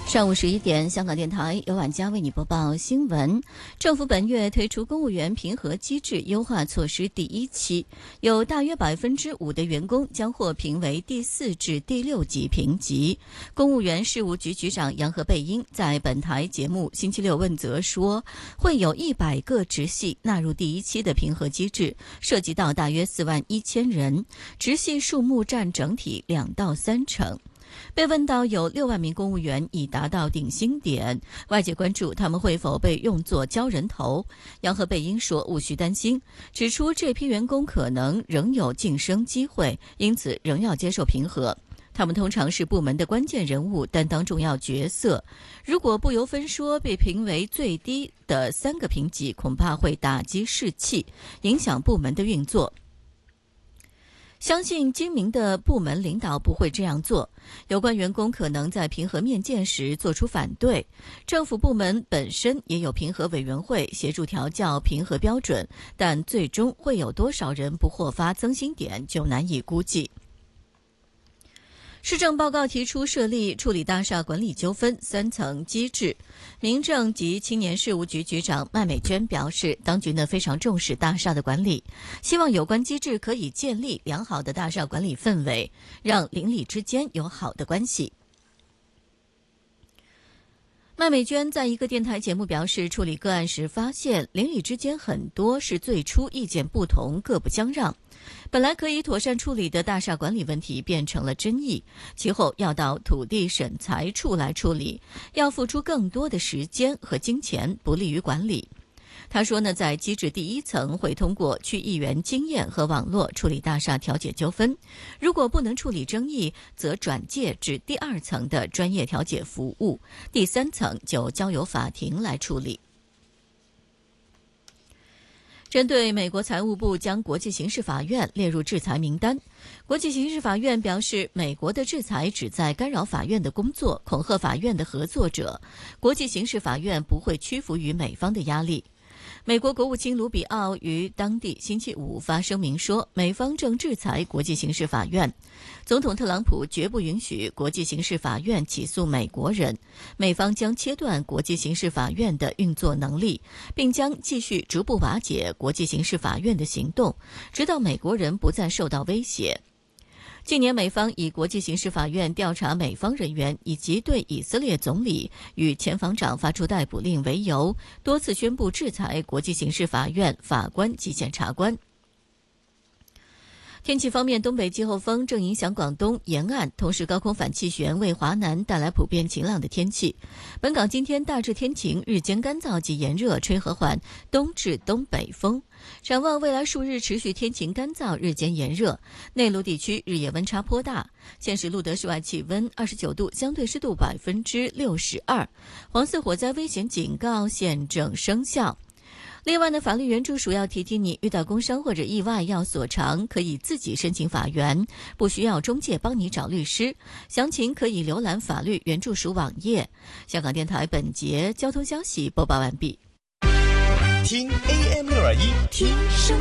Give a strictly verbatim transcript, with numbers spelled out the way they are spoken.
上午十一点，香港电台由婉佳为你播报新闻。政府本月推出公务员评核机制优化措施第一期，有大约百分之五的员工将获评为第四至第六级评级。公务员事务局局长杨何蓓茵在本台节目星期六问责说，会有一百个直系纳入第一期的评核机制，涉及到大约四万一千人，直系数目占整体两到三成。被问到有六万名公务员已达到顶薪点，外界关注他们会否被用作交人头，杨何蓓茵说无需担心，指出这批员工可能仍有晋升机会，因此仍要接受评核。他们通常是部门的关键人物，担当重要角色。如果不由分说被评为最低的三个评级，恐怕会打击士气，影响部门的运作。相信精明的部门领导不会这样做，有关员工可能在评核面见时做出反对。政府部门本身也有评核委员会协助调校评核标准，但最终会有多少人不获发增薪点就难以估计。施政报告提出设立处理大厦管理纠纷三层机制。民政及青年事务局局长麦美娟表示，当局呢非常重视大厦的管理，希望有关机制可以建立良好的大厦管理氛围，让邻里之间有好的关系。麦美娟在一个电台节目表示，处理个案时发现邻里之间很多是最初意见不同，各不相让，本来可以妥善处理的大厦管理问题变成了争议，其后要到土地审裁处来处理，要付出更多的时间和金钱，不利于管理。他说呢，在机制第一层会通过区议员经验和网络处理大厦调解纠纷，如果不能处理争议，则转介至第二层的专业调解服务，第三层就交由法庭来处理。针对美国财务部将国际刑事法院列入制裁名单，国际刑事法院表示，美国的制裁旨在干扰法院的工作，恐吓法院的合作者，国际刑事法院不会屈服于美方的压力。美国国务卿卢比奥于当地星期五发声明说，美方正制裁国际刑事法院，总统特朗普绝不允许国际刑事法院起诉美国人，美方将切断国际刑事法院的运作能力，并将继续逐步瓦解国际刑事法院的行动，直到美国人不再受到威胁。近年美方以国际刑事法院调查美方人员以及对以色列总理与前防长发出逮捕令为由，多次宣布制裁国际刑事法院法官及检察官。天气方面，东北季候风正影响广东沿岸，同时高空反气旋为华南带来普遍晴朗的天气。本港今天大致天晴，日间干燥及炎热，吹和缓东至东北风。展望未来数日持续天晴干燥，日间炎热，内陆地区日夜温差颇大。现时录得室外气温二十九度，相对湿度百分之六十二，黄色火灾危险警告现正生效。另外呢，法律援助署要提提你，遇到工伤或者意外要索偿，可以自己申请法援，不需要中介帮你找律师。详情可以浏览法律援助署网页。香港电台本节交通消息播报完毕。 听 A M 六二一，听声。